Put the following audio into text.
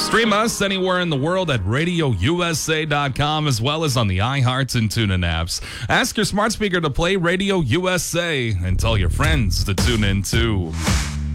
Stream us anywhere in the world at RadioUSA.com, as well as on the iHeart and TuneIn apps. Ask your smart speaker to play Radio USA and tell your friends to tune in too.